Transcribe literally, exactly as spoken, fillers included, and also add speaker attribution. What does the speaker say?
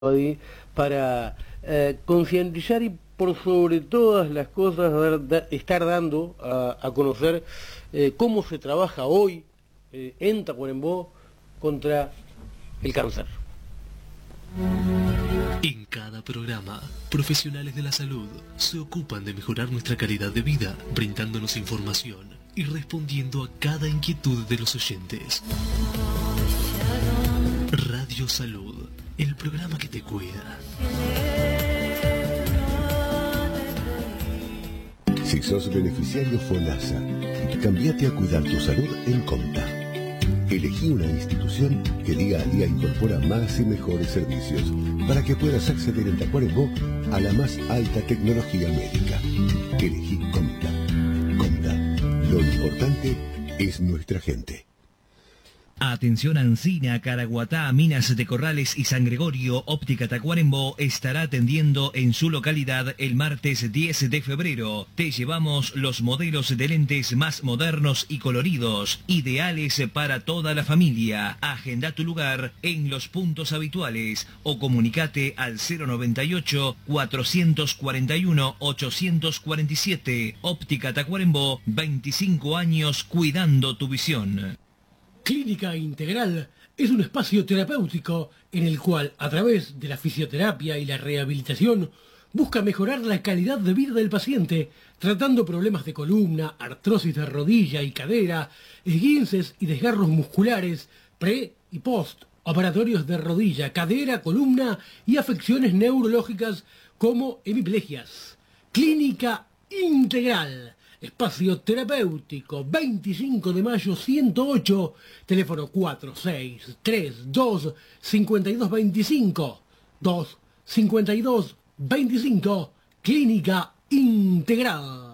Speaker 1: ahí para eh, concientizar y por sobre todas las cosas dar, da, estar dando a, a conocer eh, cómo se trabaja hoy eh, en Tacuarembó contra el cáncer.
Speaker 2: En cada programa, profesionales de la salud se ocupan de mejorar nuestra calidad de vida, brindándonos información y respondiendo a cada inquietud de los oyentes. Radio Salud, el programa que te cuida.
Speaker 3: Si sos beneficiario FONASA, cambiate a cuidar tu salud en Conta. Elegí una institución que día a día incorpora más y mejores servicios para que puedas acceder en Tacuarembó a la más alta tecnología médica. Elegí Conta. Conta. Lo importante es nuestra gente.
Speaker 4: Atención Ancina, Caraguatá, Minas de Corrales y San Gregorio, Óptica Tacuarembó estará atendiendo en su localidad el martes diez de febrero. Te llevamos los modelos de lentes más modernos y coloridos, ideales para toda la familia. Agenda tu lugar en los puntos habituales o comunicate al cero noventa y ocho, cuatrocientos cuarenta y uno, ochocientos cuarenta y siete. Óptica Tacuarembó, veinticinco años cuidando tu visión.
Speaker 5: Clínica Integral es un espacio terapéutico en el cual, a través de la fisioterapia y la rehabilitación, busca mejorar la calidad de vida del paciente, tratando problemas de columna, artrosis de rodilla y cadera, esguinces y desgarros musculares, pre y post, operatorios de rodilla, cadera, columna y afecciones neurológicas como hemiplegias. Clínica Integral. Espacio terapéutico, veinticinco de mayo ciento ocho, teléfono cuatro seis tres dos, cinco dos dos cinco, dos cinco dos veinticinco, Clínica Integral.